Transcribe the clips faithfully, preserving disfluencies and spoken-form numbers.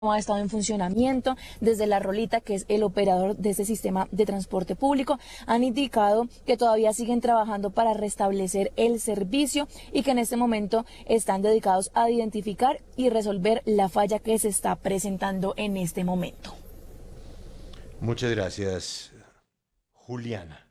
ha estado en funcionamiento. Desde La Rolita, que es el operador de este sistema de transporte público, han indicado que todavía siguen trabajando para restablecer el servicio y que en este momento están dedicados a identificar y resolver la falla que se está presentando en este momento. Muchas gracias, Juliana.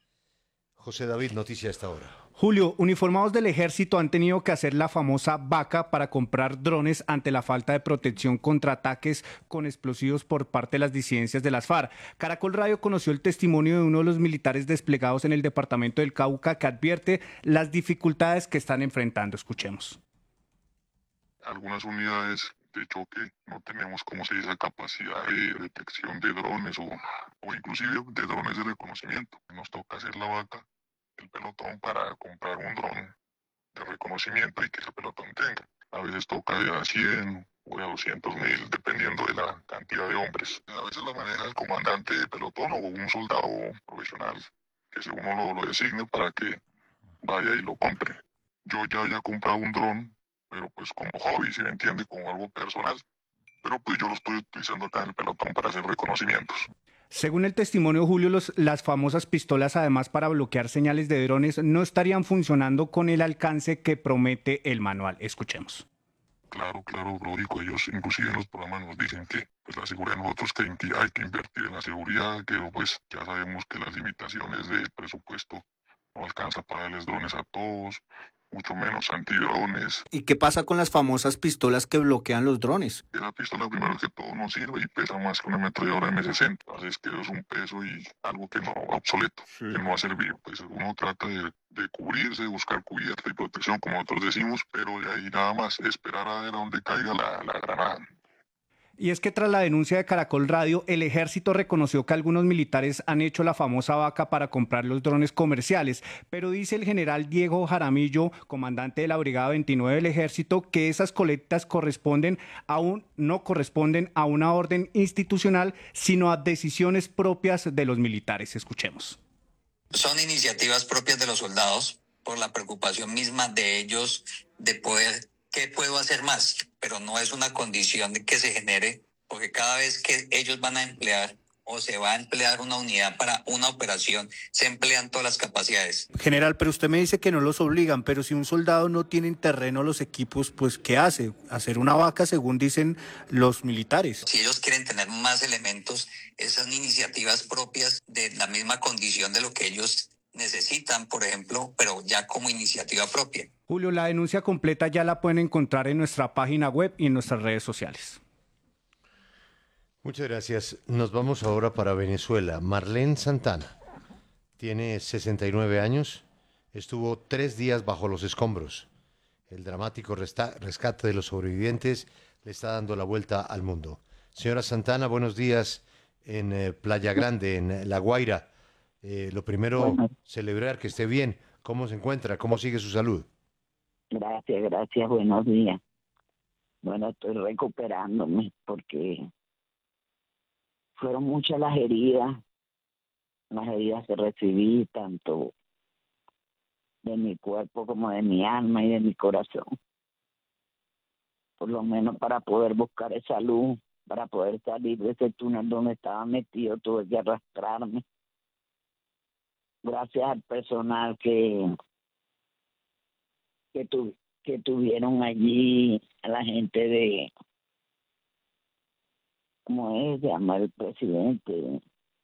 José David, noticia a esta hora. Julio, uniformados del ejército han tenido que hacer la famosa vaca para comprar drones ante la falta de protección contra ataques con explosivos por parte de las disidencias de las FARC. Caracol Radio conoció el testimonio de uno de los militares desplegados en el departamento del Cauca que advierte las dificultades que están enfrentando. Escuchemos. Algunas unidades de choque no tenemos, como se dice, capacidad de detección de drones o, o inclusive de drones de reconocimiento. Nos toca hacer la vaca, el pelotón, para comprar un dron de reconocimiento y que ese pelotón tenga. A veces toca de a cien o de a doscientos mil, dependiendo de la cantidad de hombres. A veces la maneja el comandante de pelotón o un soldado profesional que si uno lo, lo designe para que vaya y lo compre. Yo ya había comprado un dron, pero pues como hobby, si me entiende, como algo personal. Pero pues yo lo estoy utilizando acá en el pelotón para hacer reconocimientos. Según el testimonio, Julio, los, las famosas pistolas, además para bloquear señales de drones, no estarían funcionando con el alcance que promete el manual. Escuchemos. Claro, claro, lógico. Ellos inclusive en los programas nos dicen que pues, la seguridad de nosotros, que, que hay que invertir en la seguridad, que pues ya sabemos que las limitaciones del presupuesto no alcanza para darles drones a todos, mucho menos antidrones. ¿Y qué pasa con las famosas pistolas que bloquean los drones? La pistola, primero que todo, no sirve y pesa más que una ametralladora eme sesenta. Así es que es un peso y algo que no, obsoleto, sí, que no ha servido. Pues uno trata de, de cubrirse, de buscar cubierta y protección, como nosotros decimos, pero de ahí nada más esperar a ver a dónde caiga la, la granada. Y es que tras la denuncia de Caracol Radio, el ejército reconoció que algunos militares han hecho la famosa vaca para comprar los drones comerciales, pero dice el general Diego Jaramillo, comandante de la Brigada veintinueve del ejército, que esas colectas corresponden a un, no corresponden a una orden institucional, sino a decisiones propias de los militares. Escuchemos. Son iniciativas propias de los soldados por la preocupación misma de ellos de poder... ¿Qué puedo hacer más? Pero no es una condición de que se genere, porque cada vez que ellos van a emplear o se va a emplear una unidad para una operación, se emplean todas las capacidades. General, pero usted me dice que no los obligan, pero si un soldado no tiene en terreno los equipos, pues ¿qué hace? Hacer una vaca, según dicen los militares. Si ellos quieren tener más elementos, esas son iniciativas propias de la misma condición de lo que ellos necesitan, por ejemplo, pero ya como iniciativa propia. Julio, la denuncia completa ya la pueden encontrar en nuestra página web y en nuestras redes sociales. Muchas gracias. Nos vamos ahora para Venezuela. Marlene Santana tiene sesenta y nueve años. Estuvo tres días bajo los escombros. El dramático resta- rescate de los sobrevivientes le está dando la vuelta al mundo. Señora Santana, buenos días en eh, Playa Grande, en La Guaira. Eh, lo primero, bueno, celebrar que esté bien. ¿Cómo se encuentra? ¿Cómo sigue su salud? Gracias, gracias. Buenos días. Bueno, estoy recuperándome porque fueron muchas las heridas, las heridas que recibí, tanto de mi cuerpo como de mi alma y de mi corazón. Por lo menos para poder buscar esa luz, para poder salir de ese túnel donde estaba metido, tuve que arrastrarme. Gracias al personal que que, tu, que tuvieron allí, a la gente de, ¿cómo es? Se llama el presidente,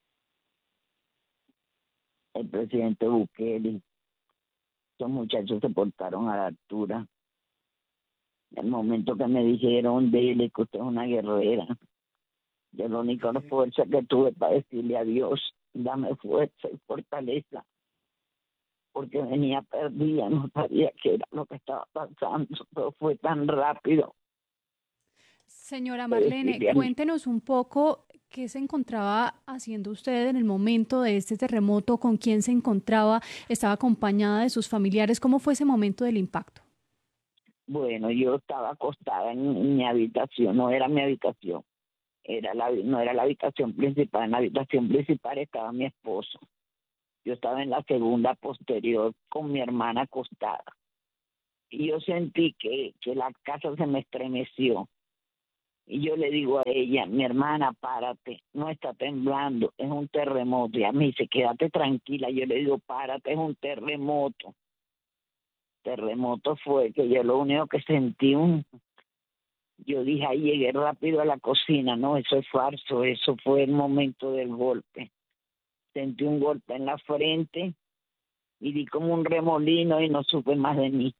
el presidente Bukele. Esos muchachos se portaron a la altura. El momento que me dijeron, dile que usted es una guerrera, yo la única fuerza que tuve para decirle a Dios, dame fuerza y fortaleza, porque venía perdida, no sabía qué era lo que estaba pasando, pero fue tan rápido. Señora Marlene, cuéntenos un poco qué se encontraba haciendo usted en el momento de este terremoto, con quién se encontraba, estaba acompañada de sus familiares, ¿cómo fue ese momento del impacto? Bueno, yo estaba acostada en mi habitación, no era mi habitación, era la, no era la habitación principal, en la habitación principal estaba mi esposo. Yo estaba en la segunda posterior con mi hermana acostada. Y yo sentí que, que la casa se me estremeció. Y yo le digo a ella, mi hermana, párate, no está temblando, es un terremoto. Y a mí dice, quédate tranquila. Yo le digo, párate, es un terremoto. Terremoto fue que yo lo único que sentí un... Yo dije, ahí llegué rápido a la cocina. No, eso es falso, eso fue el momento del golpe. Sentí un golpe en la frente y di como un remolino y no supe más de mí.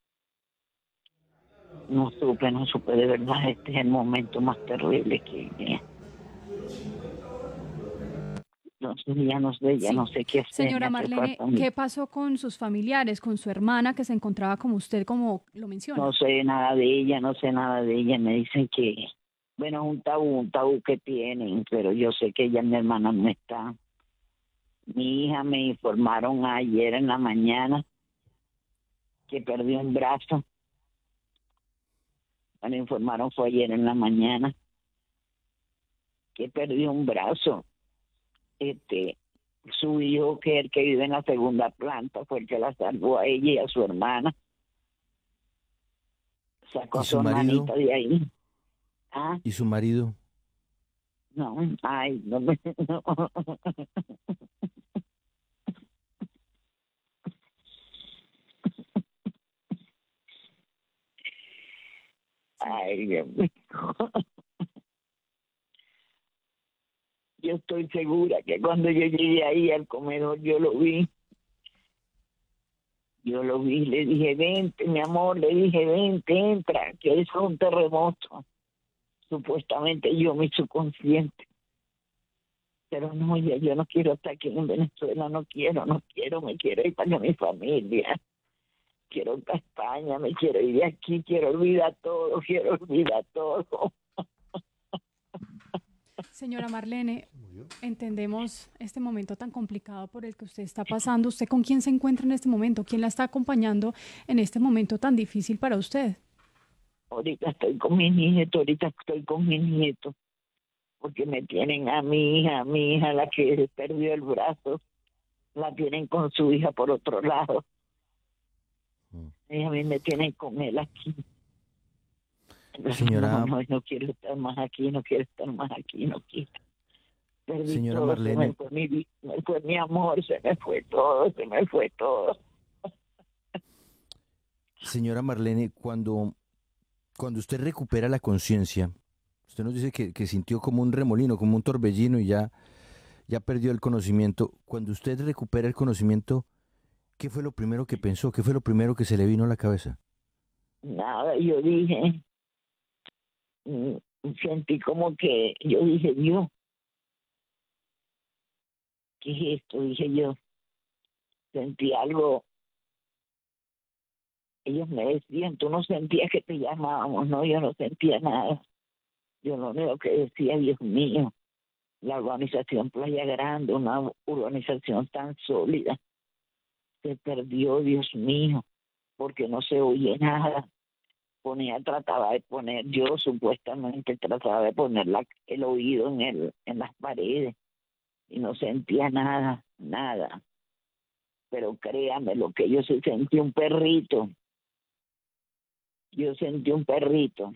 No supe, no supe de verdad. Este es el momento más terrible que... que no sé, ya no sé, ya Sí. no sé qué hacer. Señora me hace Marlene, falta un- ¿qué pasó con sus familiares, con su hermana que se encontraba como usted, como lo menciona? No sé nada de ella, no sé nada de ella. Me dicen que, bueno, es un tabú, un tabú que tienen, pero yo sé que ella, mi hermana, no está. Mi hija me informaron ayer en la mañana que perdió un brazo. Me informaron fue ayer en la mañana que perdió un brazo. Este, su hijo, que es el que vive en la segunda planta, fue el que la salvó a ella y a su hermana. Sacó ¿Y a su su marido? hermanita de ahí. Ah, ¿Y su marido? no, ay, no me... No. Ay, Dios mío. Yo estoy segura que cuando yo llegué ahí al comedor, yo lo vi. Yo lo vi, le dije, vente, mi amor, le dije, vente, entra, que es un terremoto. Supuestamente yo, mi subconsciente. Pero no, ya yo no quiero estar aquí en Venezuela, no quiero, no quiero, me quiero ir para mi familia. Quiero ir para España, me quiero ir de aquí, quiero olvidar todo, quiero olvidar todo. Señora Marlene, entendemos este momento tan complicado por el que usted está pasando. ¿Usted con quién se encuentra en este momento? ¿Quién la está acompañando en este momento tan difícil para usted? Ahorita estoy con mi nieto, ahorita estoy con mi nieto, porque me tienen a mi hija, a mi hija, la que perdió el brazo, la tienen con su hija por otro lado. Y a mí me tienen con él aquí. Señora- No, no, no quiero estar más aquí, no quiero estar más aquí, no quiero. Perdí Señora todo, Marlene. se me fue mi vida, se me fue mi amor, se me fue todo, se me fue todo. Señora Marlene, cuando, cuando usted recupera la conciencia, usted nos dice que, que sintió como un remolino, como un torbellino y ya, ya perdió el conocimiento. Cuando usted recupera el conocimiento, ¿qué fue lo primero que pensó? ¿Qué fue lo primero que se le vino a la cabeza? Nada, yo dije, mm, sentí como que, yo dije, Dios, ¿qué es esto? Dije yo, sentí algo. Ellos me decían, tú no sentías que te llamábamos, no, yo no sentía nada. Yo lo único que decía, Dios mío, la urbanización Playa Grande, una urbanización tan sólida, se perdió, Dios mío, porque no se oye nada. Ponía, trataba de poner, yo supuestamente trataba de poner la, el oído en, el, en las paredes y no sentía nada, nada. Pero créame, lo que yo sí sentí un perrito. Yo sentí un perrito.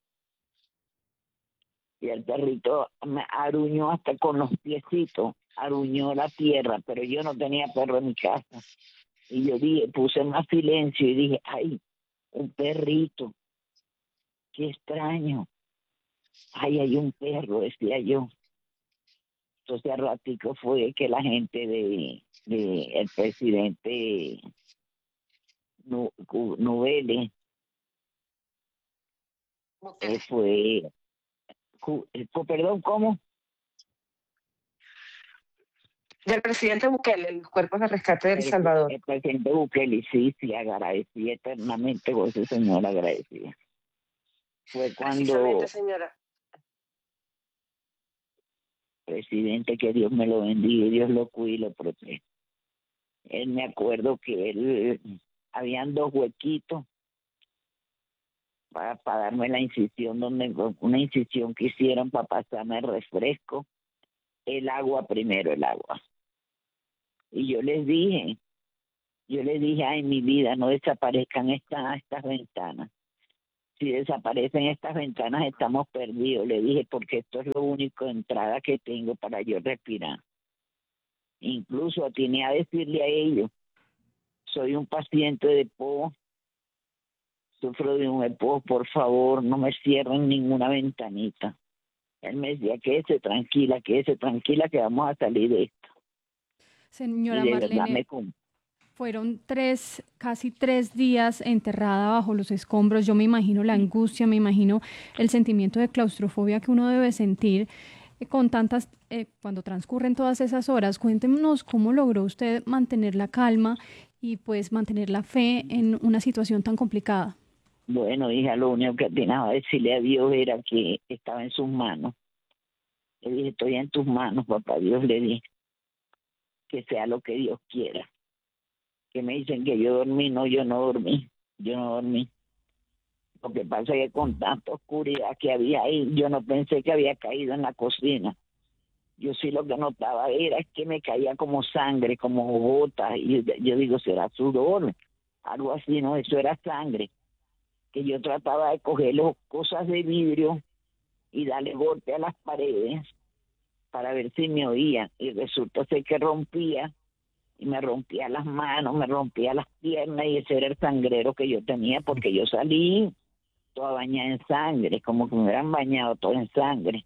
Y el perrito me aruñó hasta con los piecitos, aruñó la tierra, pero yo no tenía perro en mi casa. Y yo dije, puse más silencio y dije, ay, un perrito, qué extraño. Ay, hay un perro, decía yo. Entonces al ratico fue que la gente de, de el presidente Nu- Cu- Nubele eh, fue, Cu- eh, cu- perdón, ¿cómo? Del presidente Bukele, los cuerpos de rescate de El El, Salvador. el presidente Bukele, sí, sí, agradecí eternamente por ese señor, agradecida. Fue cuando, Precisamente, señora. presidente, que Dios me lo bendiga y Dios lo cuide y lo proteja. Él, me acuerdo que él, habían dos huequitos para, para darme la incisión, donde una incisión que hicieron para pasarme el refresco, el agua primero, el agua. Y yo les dije, yo les dije, ay, mi vida, no desaparezcan estas, estas ventanas. Si desaparecen estas ventanas estamos perdidos. Le dije, porque esto es lo único de entrada que tengo para yo respirar. Incluso atiné a decirle a ellos, soy un paciente de E P O, sufro de un E P O, por favor, no me cierren ninguna ventanita. Él me decía, quédese tranquila, quédese tranquila que vamos a salir de esto. Señora Y de Marlene, verdad me cum- fueron tres, casi tres días enterrada bajo los escombros. Yo me imagino la angustia, me imagino el sentimiento de claustrofobia que uno debe sentir eh, con tantas, eh, cuando transcurren todas esas horas. Cuéntenos cómo logró usted mantener la calma y pues mantener la fe en una situación tan complicada. Bueno, hija, lo único que atinaba a decirle a Dios era que estaba en sus manos. Le dije, estoy en tus manos, papá Dios, le dije, que sea lo que Dios quiera. Que me dicen que yo dormí, no, yo no dormí, yo no dormí. Lo que pasa es que con tanta oscuridad que había ahí, yo no pensé que había caído en la cocina. Yo sí lo que notaba era que me caía como sangre, como gotas, y yo digo, será sudor, algo así, no, eso era sangre. Que yo trataba de coger las cosas de vidrio y darle golpe a las paredes para ver si me oían, y resulta ser que rompía, y me rompía las manos, me rompía las piernas, y ese era el sangrero que yo tenía, porque yo salí toda bañada en sangre, como que me hubieran bañado todo en sangre.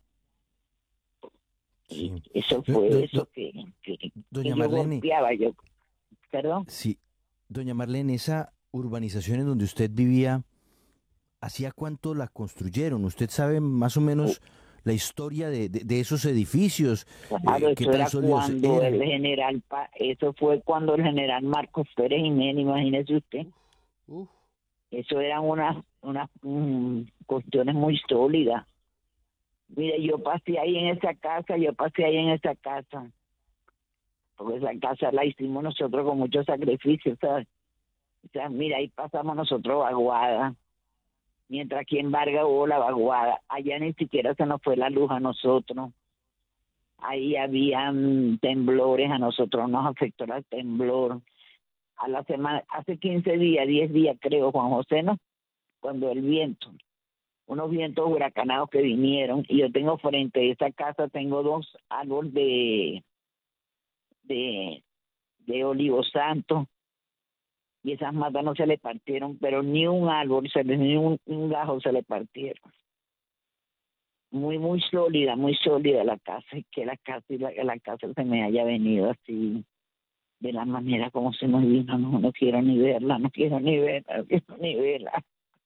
Sí. Y eso fue Do- do- eso que, que, que Doña yo Marlene. golpeaba, yo, perdón. Sí, doña Marlene, esa urbanización en donde usted vivía, ¿hacía cuánto la construyeron? ¿Usted sabe más o menos la historia de, de- de esos edificios? Claro, Eh, ¿qué eso tan era sólidos cuando eran? el general, Pa- eso fue cuando el general Marcos Pérez Jiménez, imagínese usted. Eso eran unas, unas mm, cuestiones muy sólidas. Mire, yo pasé ahí en esa casa, yo pasé ahí en esa casa. Porque esa casa la hicimos nosotros con mucho sacrificio, ¿sabes? O sea, mira, ahí pasamos nosotros vaguada. Mientras aquí en Vargas hubo la vaguada, allá ni siquiera se nos fue la luz a nosotros. Ahí habían temblores, a nosotros nos afectó el temblor. A la semana, hace quince días, diez días creo, Juan José, ¿no? Cuando el viento, unos vientos huracanados que vinieron, y yo tengo frente a esa casa, tengo dos árboles de, de, de olivo santo, y esas matas no se le partieron, pero ni un árbol, se le, ni un, un gajo se le partieron. Muy, muy sólida, muy sólida la casa, y que la casa, y la, la casa se me haya venido así, de la manera como se nos vino, no, no quiero ni verla, no quiero ni verla, no quiero ni verla.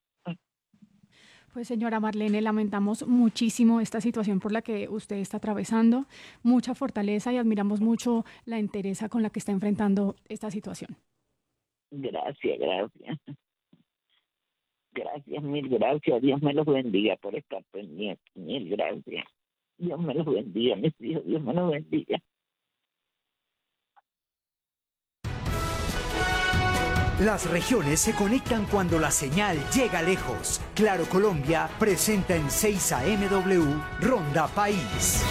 Pues señora Marlene, lamentamos muchísimo esta situación por la que usted está atravesando, mucha fortaleza y admiramos mucho la entereza con la que está enfrentando esta situación. Gracias, gracias. Gracias, mil gracias. Dios me los bendiga por estar pendiente. Mil gracias. Dios me los bendiga, mis hijos. Dios me los bendiga. Las regiones se conectan cuando la señal llega lejos. Claro Colombia presenta en seis A M W Ronda País.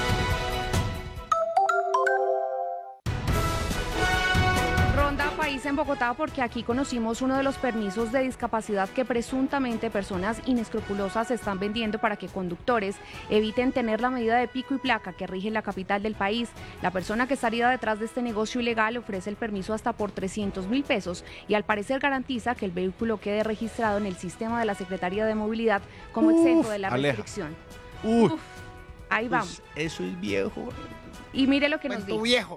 Ronda País en Bogotá, porque aquí conocimos uno de los permisos de discapacidad que presuntamente personas inescrupulosas están vendiendo para que conductores eviten tener la medida de pico y placa que rige la capital del país. La persona que estaría detrás de este negocio ilegal ofrece el permiso hasta por trescientos mil pesos y al parecer garantiza que el vehículo quede registrado en el sistema de la Secretaría de Movilidad como Uf, exento de la Aleja. restricción. Uf, Uf, ahí vamos. Pues eso es viejo. Y mire lo que nos Cuento dice. viejo.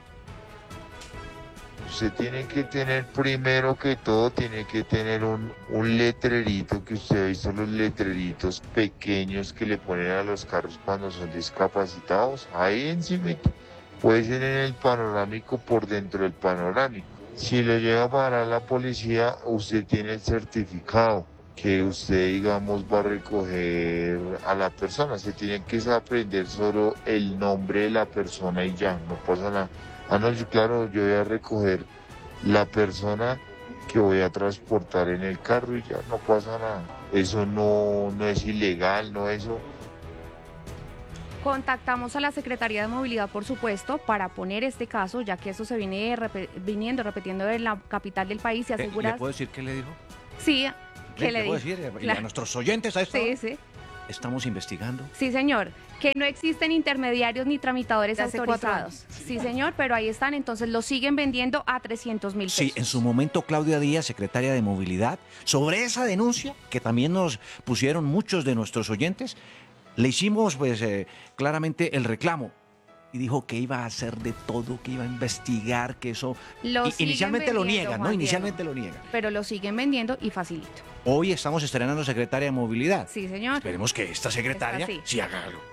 Usted tiene que tener, primero que todo, tiene que tener un, un letrerito, que usted ha visto los letreritos pequeños que le ponen a los carros cuando son discapacitados. Ahí encima, puede ser en el panorámico, por dentro del panorámico. Si le llega a parar la policía, usted tiene el certificado que usted, digamos, va a recoger a la persona. Se tiene que aprender solo el nombre de la persona y ya, no pasa nada. Ah, no, yo, claro, yo voy a recoger la persona que voy a transportar en el carro y ya no pasa nada. Eso no, no es ilegal, no eso. Contactamos a la Secretaría de Movilidad, por supuesto, para poner este caso, ya que eso se viene rep- viniendo, repitiendo en la capital del país y Eh, ¿Le aseguras... puedo decir qué le dijo? Sí, ¿Qué le puedo dijo? decir? Y Claro. a nuestros oyentes a esto. Sí, sí. Estamos investigando. Sí, señor. Que no existen intermediarios ni tramitadores De hace cuatro autorizados. Sí, señor, pero ahí están. Entonces lo siguen vendiendo a trescientos mil pesos. Sí, en su momento Claudia Díaz, secretaria de Movilidad, sobre esa denuncia que también nos pusieron muchos de nuestros oyentes, le hicimos pues eh, claramente el reclamo y dijo que iba a hacer de todo, que iba a investigar, que eso... Lo I- siguen inicialmente lo vendiendo, niegan, ¿no? Juan Inicialmente Diego. lo niegan. Pero lo siguen vendiendo y facilito. Hoy estamos estrenando secretaria de Movilidad. Sí, señor. Esperemos que esta secretaria Esta sí. sí haga algo.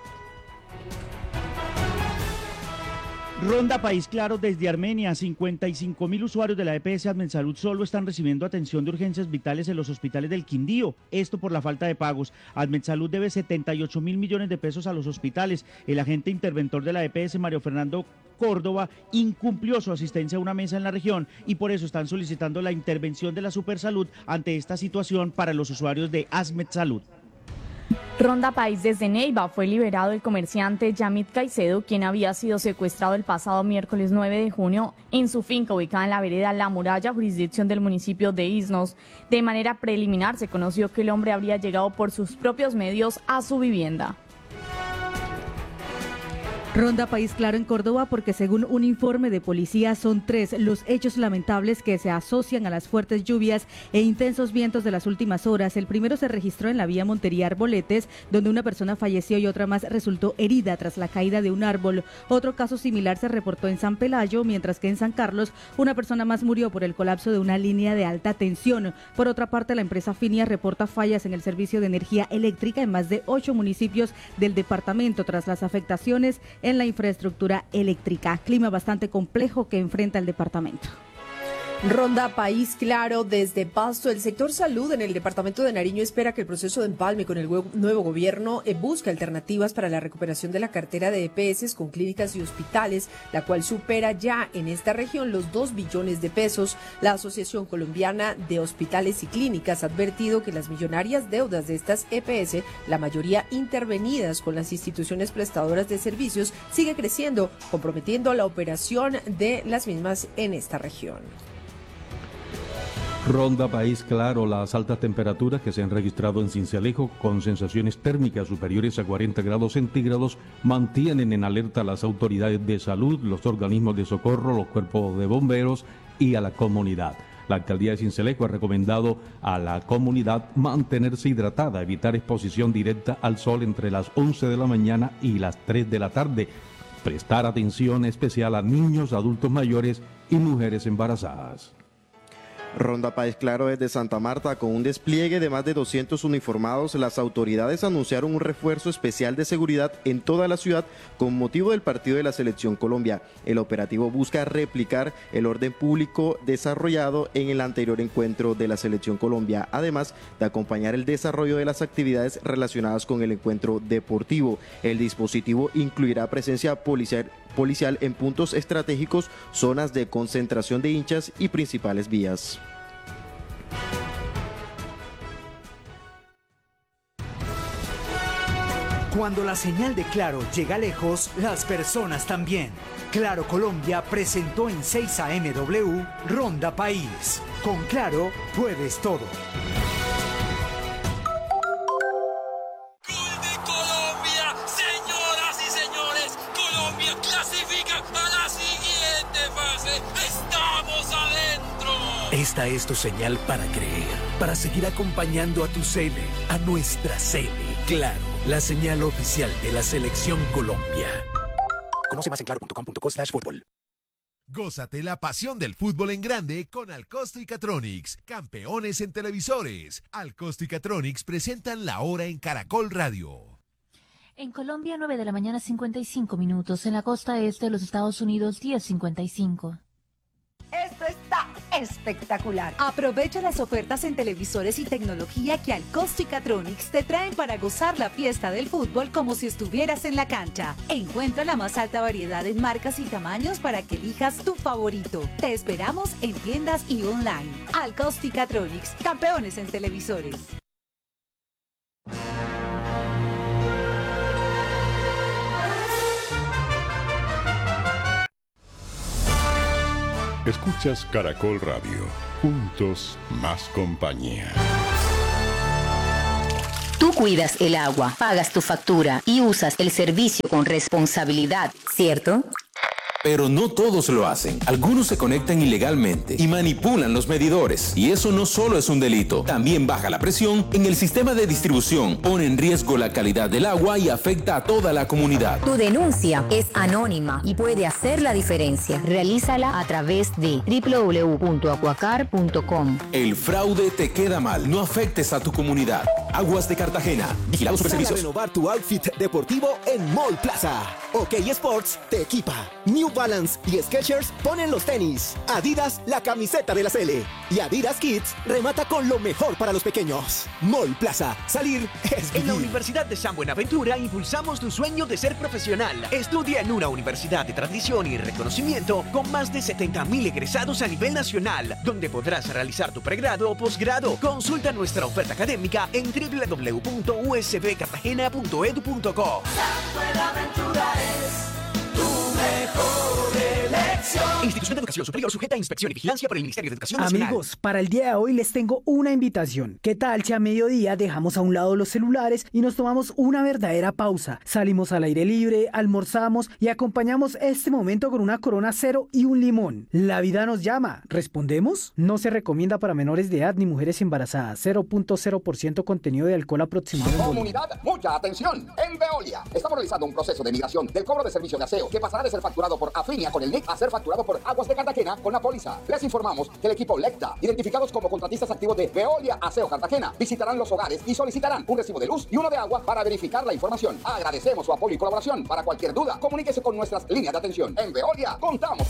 Ronda País Claro desde Armenia. cincuenta y cinco mil usuarios de la E P S Admensalud solo están recibiendo atención de urgencias vitales en los hospitales del Quindío. Esto por la falta de pagos. Admensalud debe setenta y ocho mil millones de pesos a los hospitales. El agente interventor de la E P S, Mario Fernando Córdoba, incumplió su asistencia a una mesa en la región y por eso están solicitando la intervención de la Supersalud ante esta situación para los usuarios de Admensalud. Ronda País desde Neiva. Fue liberado el comerciante Yamit Caicedo, quien había sido secuestrado el pasado miércoles nueve de junio en su finca ubicada en la vereda La Muralla, jurisdicción del municipio de Isnos. De manera preliminar se conoció que el hombre habría llegado por sus propios medios a su vivienda. Ronda País Claro en Córdoba porque según un informe de policía son tres los hechos lamentables que se asocian a las fuertes lluvias e intensos vientos de las últimas horas. El primero se registró en la vía Montería Arboletes, donde una persona falleció y otra más resultó herida tras la caída de un árbol. Otro caso similar se reportó en San Pelayo, mientras que en San Carlos una persona más murió por el colapso de una línea de alta tensión. Por otra parte, la empresa Finia reporta fallas en el servicio de energía eléctrica en más de ocho municipios del departamento tras las afectaciones en la infraestructura eléctrica. Clima bastante complejo que enfrenta el departamento. Ronda País Claro desde Pasto. El sector salud en el departamento de Nariño espera que el proceso de empalme con el nuevo gobierno eh, busque alternativas para la recuperación de la cartera de E P S con clínicas y hospitales, la cual supera ya en esta región los dos billones de pesos. La Asociación Colombiana de Hospitales y Clínicas ha advertido que las millonarias deudas de estas E P S, la mayoría intervenidas con las instituciones prestadoras de servicios, sigue creciendo, comprometiendo la operación de las mismas en esta región. Ronda País Claro. Las altas temperaturas que se han registrado en Cincelejo con sensaciones térmicas superiores a cuarenta grados centígrados mantienen en alerta a las autoridades de salud, los organismos de socorro, los cuerpos de bomberos y a la comunidad. La alcaldía de Cincelejo ha recomendado a la comunidad mantenerse hidratada, evitar exposición directa al sol entre las once de la mañana y las tres de la tarde, prestar atención especial a niños, adultos mayores y mujeres embarazadas. Ronda País Claro desde Santa Marta. Con un despliegue de más de doscientos uniformados, las autoridades anunciaron un refuerzo especial de seguridad en toda la ciudad con motivo del partido de la Selección Colombia. El operativo busca replicar el orden público desarrollado en el anterior encuentro de la Selección Colombia, además de acompañar el desarrollo de las actividades relacionadas con el encuentro deportivo. El dispositivo incluirá presencia policial policial en puntos estratégicos, zonas de concentración de hinchas y principales vías. Cuando la señal de Claro llega lejos, las personas también. Claro Colombia presentó en seis A M W Ronda País. Con Claro puedes todo. Esta es tu señal para creer, para seguir acompañando a tu Cele, a nuestra Cele. Claro, la señal oficial de la Selección Colombia. Conoce más en claro punto com punto co slash fútbol. Gózate la pasión del fútbol en grande con Alcosto y Catronics, campeones en televisores. Alcosto y Catronics presentan la hora en Caracol Radio. En Colombia, nueve de la mañana, cincuenta y cinco minutos. En la costa este de los Estados Unidos, diez cincuenta y cinco. Esto está espectacular. Aprovecha las ofertas en televisores y tecnología que Alcosto y Catronics te traen para gozar la fiesta del fútbol como si estuvieras en la cancha. Encuentra la más alta variedad en marcas y tamaños para que elijas tu favorito. Te esperamos en tiendas y online. Alcosto y Catronics, campeones en televisores. Escuchas Caracol Radio. Juntos, más compañía. Tú cuidas el agua, pagas tu factura y usas el servicio con responsabilidad, ¿cierto? Pero no todos lo hacen. Algunos se conectan ilegalmente y manipulan los medidores. Y eso no solo es un delito, también baja la presión en el sistema de distribución, pone en riesgo la calidad del agua y afecta a toda la comunidad. Tu denuncia es anónima y puede hacer la diferencia. Realízala a través de doble u doble u doble u punto acuacar punto com. El fraude te queda mal. No afectes a tu comunidad. Aguas de Cartagena. Vigilados Superservicios. Sal a renovar tu outfit deportivo en Mall Plaza. OK Sports te equipa. New Balance y Skechers ponen los tenis. Adidas la camiseta de la Sele. Y Adidas Kids remata con lo mejor para los pequeños. Mall Plaza. Salir es vivir. En la Universidad de San Buenaventura impulsamos tu sueño de ser profesional. Estudia en una universidad de tradición y reconocimiento con más de setenta mil egresados a nivel nacional, donde podrás realizar tu pregrado o posgrado. Consulta nuestra oferta académica en doble u doble u doble u punto u s b cartagena punto e d u punto co. San Buenaventura es tu mejor elección. Institución de Educación Superior sujeta a inspección y vigilancia por el Ministerio de Educación Nacional. Amigos, para el día de hoy les tengo una invitación. ¿Qué tal si a mediodía dejamos a un lado los celulares y nos tomamos una verdadera pausa? Salimos al aire libre, almorzamos y acompañamos este momento con una Corona Cero y un limón. La vida nos llama. ¿Respondemos? No se recomienda para menores de edad ni mujeres embarazadas. cero punto cero por ciento contenido de alcohol aproximado. Comunidad, mucha atención. En Veolia estamos realizando un proceso de migración del cobro de servicio de aseo que pasará de ser facturado por Afinia con el N I C a ser facturado por Aguas de Cartagena con la póliza. Les informamos que el equipo Lecta, identificados como contratistas activos de Veolia Aseo Cartagena, visitarán los hogares y solicitarán un recibo de luz y uno de agua para verificar la información. Agradecemos su apoyo y colaboración. Para cualquier duda, comuníquese con nuestras líneas de atención. En Veolia contamos con